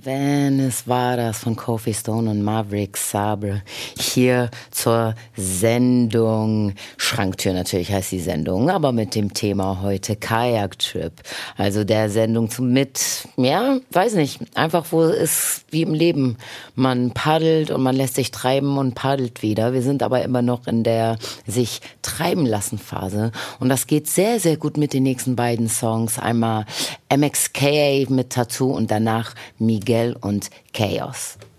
Venice war das von Kofi Stone und Maverick Sabre. Hier zur Sendung. Schranktür natürlich heißt die Sendung, aber mit dem Thema heute Kajaktrip. Also der Sendung weiß nicht, einfach wo es wie im Leben. Man paddelt und man lässt sich treiben und paddelt wieder. Wir sind aber immer noch in der sich treiben lassen Phase. Und das geht sehr, sehr gut mit den nächsten beiden Songs. Einmal MXKA mit Tattoo und danach Miguel und Chaos.